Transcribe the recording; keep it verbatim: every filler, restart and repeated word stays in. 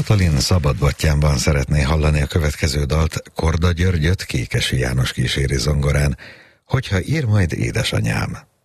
Katalin Szabadbattyánban szeretné hallani a következő dalt. Korda Györgyöt Kékesi János kíséri zongorán. Hogyha ír majd édesanyám.